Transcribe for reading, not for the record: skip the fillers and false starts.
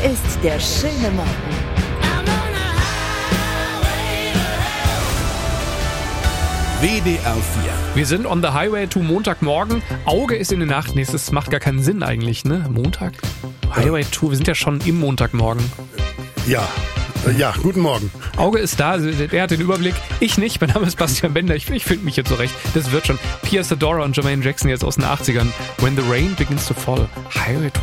ist der schöne Morgen. WDR 4. Wir sind on the highway to Montagmorgen. Auge ist in der Nacht. Nee, das macht gar keinen Sinn eigentlich, ne? Montag? Highway to, wir sind ja schon im Montagmorgen. Ja, guten Morgen. Auge ist da, also der hat den Überblick. Ich nicht, mein Name ist Bastian Bender. Ich finde mich hier zurecht. Das wird schon. Pia Sadora und Jermaine Jackson jetzt aus den 80ern. When the rain begins to fall. Highway to